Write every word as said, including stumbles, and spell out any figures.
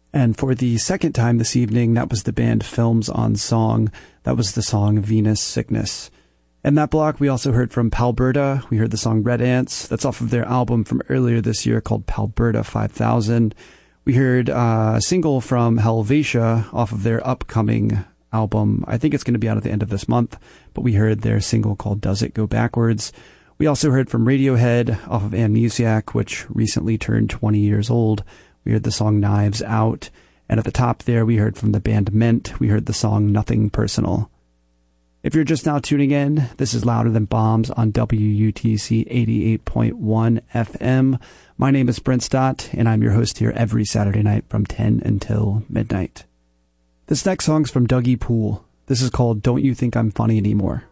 And for the second time this evening, that was the band Films on Song. That was the song Venus Sickness. In that block, we also heard from Palberta. We heard the song Red Ants. That's off of their album from earlier this year called Palberta five thousand. We heard uh, a single from Helvetia off of their upcoming album. I think it's going to be out at the end of this month, but we heard their single called Does It Go Backwards. We also heard from Radiohead off of Amnesiac, which recently turned twenty years old. We heard the song Knives Out. And at the top there, we heard from the band Ment. We heard the song Nothing Personal. If you're just now tuning in, this is Louder Than Bombs on W U T C eighty-eight point one F M. My name is Brent Stott, and I'm your host here every Saturday night from ten until midnight. This next song's from Dougie Poole. This is called Don't You Think I'm Funny Anymore.